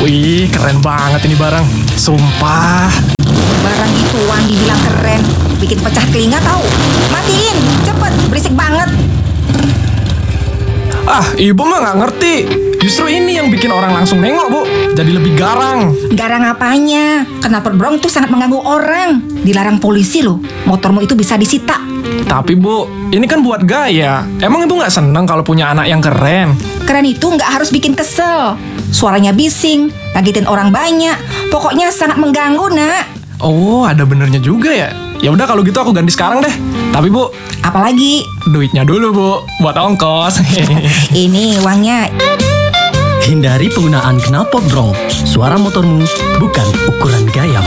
Wih, keren banget ini barang. Sumpah. Barang gituan dibilang keren, bikin pecah telinga tahu. Matiin, cepet, berisik banget. Ah, ibu mah nggak ngerti. Justru ini yang bikin orang langsung nengok, Bu. Jadi lebih garang. Garang apanya? Knalpot brong tuh sangat mengganggu orang. Dilarang polisi loh, motormu itu bisa disita. Tapi Bu, ini kan buat gaya. Emang ibu nggak seneng kalau punya anak yang keren? Keren itu nggak harus bikin kesel. Suaranya bising, ngagetin orang banyak. Pokoknya sangat mengganggu, nak. Oh, ada benernya juga ya. Ya udah kalau gitu aku ganti sekarang deh. Tapi Bu, Apalagi, duitnya dulu Bu, buat ongkos. ini uangnya. Hindari penggunaan knalpot brong. Suara motormu bukan ukuran gayamu.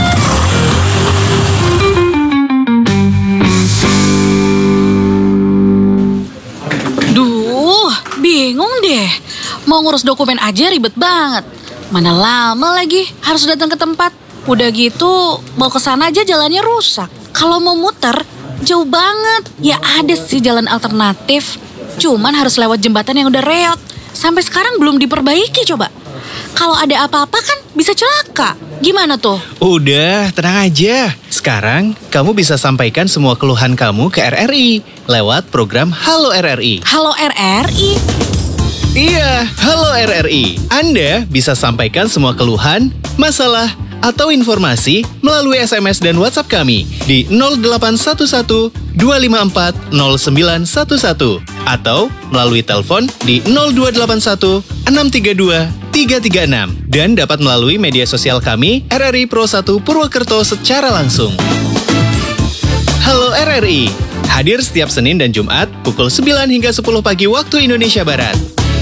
Duh, bingung deh. Mau ngurus dokumen aja ribet banget. Mana lama lagi harus datang ke tempat. Udah gitu, mau ke sana aja jalannya rusak. Kalau mau muter, jauh banget. Ya ada sih jalan alternatif. Cuman harus lewat jembatan yang udah reot. Sampai sekarang belum diperbaiki coba. Kalau ada apa-apa kan bisa celaka. Gimana tuh? Udah, tenang aja. Sekarang kamu bisa sampaikan semua keluhan kamu ke RRI lewat program Halo RRI. Halo RRI? Iya, Halo RRI. Anda bisa sampaikan semua keluhan, masalah, atau informasi melalui SMS dan WhatsApp kami di 0811 254 0911 atau melalui telepon di 0281 632 336 dan dapat melalui media sosial kami RRI Pro 1 Purwokerto secara langsung. Halo RRI, hadir setiap Senin dan Jumat pukul 9 hingga 10 pagi waktu Indonesia Barat.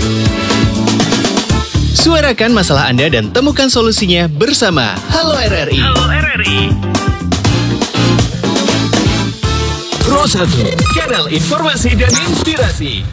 Suarakan masalah Anda dan temukan solusinya bersama Halo RRI. Halo RRI. Pro 1, kanal informasi dan inspirasi.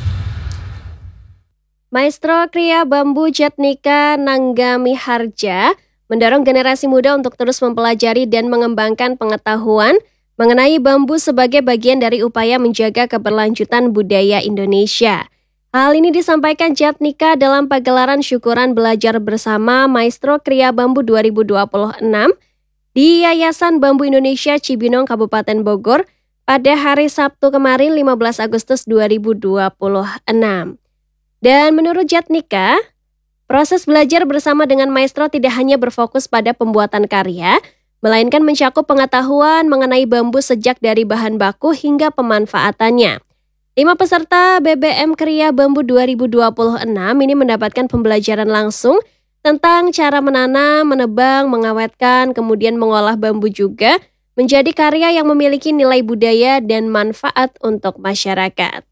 Maestro Kriya Bambu Jatnika Nanggami Harja mendorong generasi muda untuk terus mempelajari dan mengembangkan pengetahuan mengenai bambu sebagai bagian dari upaya menjaga keberlanjutan budaya Indonesia. Hal ini disampaikan Jatnika dalam pagelaran syukuran belajar bersama Maestro Kriya Bambu 2026 di Yayasan Bambu Indonesia Cibinong, Kabupaten Bogor pada hari Sabtu kemarin 15 Agustus 2026. Dan menurut Jatnika, proses belajar bersama dengan Maestro tidak hanya berfokus pada pembuatan karya, melainkan mencakup pengetahuan mengenai bambu sejak dari bahan baku hingga pemanfaatannya. 5 peserta BBM Kriya Bambu 2026 ini mendapatkan pembelajaran langsung tentang cara menanam, menebang, mengawetkan, kemudian mengolah bambu juga menjadi karya yang memiliki nilai budaya dan manfaat untuk masyarakat.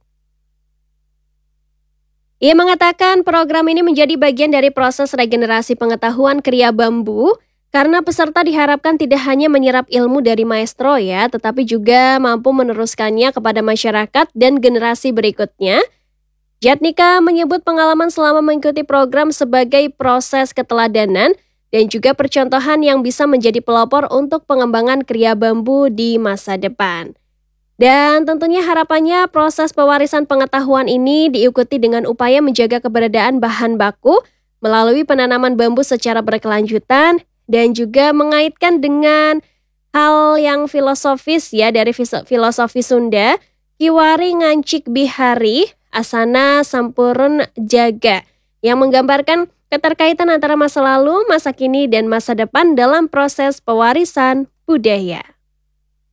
Ia mengatakan program ini menjadi bagian dari proses regenerasi pengetahuan kriya bambu karena peserta diharapkan tidak hanya menyerap ilmu dari maestro ya, tetapi juga mampu meneruskannya kepada masyarakat dan generasi berikutnya. Jatnika menyebut pengalaman selama mengikuti program sebagai proses keteladanan dan juga percontohan yang bisa menjadi pelopor untuk pengembangan kriya bambu di masa depan. Dan tentunya harapannya proses pewarisan pengetahuan ini diikuti dengan upaya menjaga keberadaan bahan baku melalui penanaman bambu secara berkelanjutan dan juga mengaitkan dengan hal yang filosofis ya dari filosofi Sunda, Kiwari Ngancik Bihari, Asana Sampurun Jaga, yang menggambarkan keterkaitan antara masa lalu, masa kini, dan masa depan dalam proses pewarisan budaya.